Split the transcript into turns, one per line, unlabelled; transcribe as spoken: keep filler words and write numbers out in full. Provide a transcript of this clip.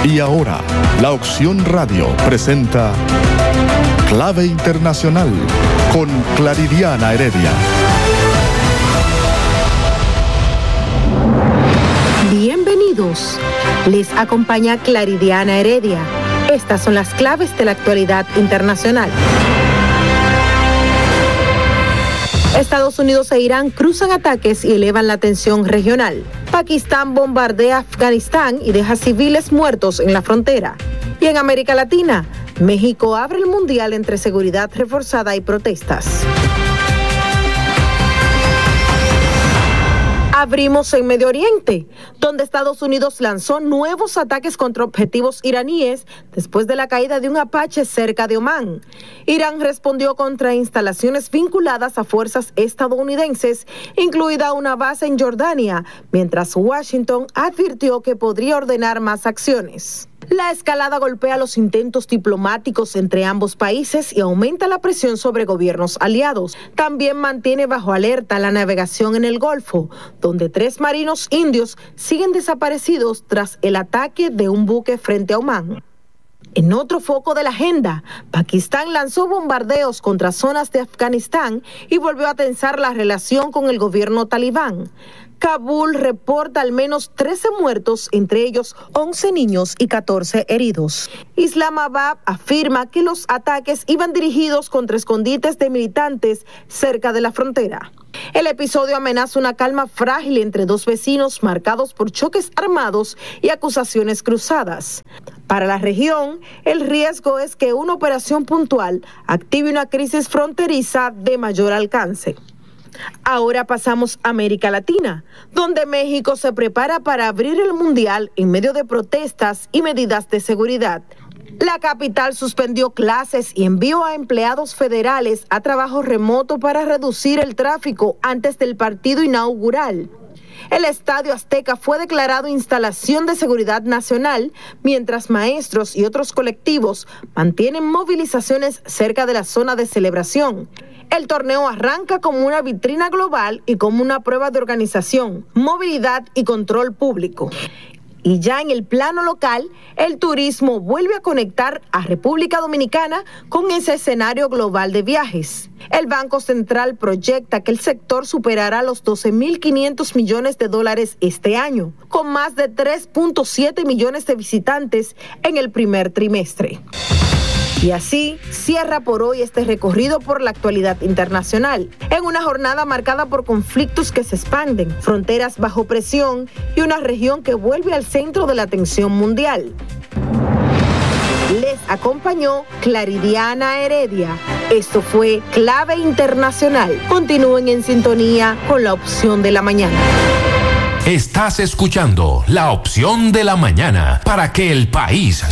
Y ahora, la Opción Radio presenta Clave Internacional con Claridiana Heredia.
Bienvenidos. Les acompaña Claridiana Heredia. Estas son las claves de la actualidad internacional. Estados Unidos e Irán cruzan ataques y elevan la tensión regional. Pakistán bombardea Afganistán y deja civiles muertos en la frontera. Y en América Latina, México abre el mundial entre seguridad reforzada y protestas. Abrimos en Medio Oriente, donde Estados Unidos lanzó nuevos ataques contra objetivos iraníes después de la caída de un Apache cerca de Omán. Irán respondió contra instalaciones vinculadas a fuerzas estadounidenses, incluida una base en Jordania, mientras Washington advirtió que podría ordenar más acciones. La escalada golpea los intentos diplomáticos entre ambos países y aumenta la presión sobre gobiernos aliados. También mantiene bajo alerta la navegación en el Golfo, donde tres marinos indios siguen desaparecidos tras el ataque de un buque frente a Omán. En otro foco de la agenda, Pakistán lanzó bombardeos contra zonas de Afganistán y volvió a tensar la relación con el gobierno talibán. Kabul reporta al menos trece muertos, entre ellos once niños y catorce heridos. Islamabad afirma que los ataques iban dirigidos contra escondites de militantes cerca de la frontera. El episodio amenaza una calma frágil entre dos vecinos marcados por choques armados y acusaciones cruzadas. Para la región, el riesgo es que una operación puntual active una crisis fronteriza de mayor alcance. Ahora pasamos a América Latina, donde México se prepara para abrir el mundial en medio de protestas y medidas de seguridad. La capital suspendió clases y envió a empleados federales a trabajo remoto para reducir el tráfico antes del partido inaugural. El Estadio Azteca fue declarado instalación de seguridad nacional, mientras maestros y otros colectivos mantienen movilizaciones cerca de la zona de celebración. El torneo arranca como una vitrina global y como una prueba de organización, movilidad y control público. Y ya en el plano local, el turismo vuelve a conectar a República Dominicana con ese escenario global de viajes. El Banco Central proyecta que el sector superará los doce mil quinientos millones de dólares este año, con más de tres punto siete millones de visitantes en el primer trimestre. Y así cierra por hoy este recorrido por la actualidad internacional, en una jornada marcada por conflictos que se expanden, fronteras bajo presión y una región que vuelve al centro de la atención mundial. Les acompañó Claridiana Heredia. Esto fue Clave Internacional. Continúen en sintonía con la Opción de la Mañana.
Estás escuchando La Opción de la Mañana para que el país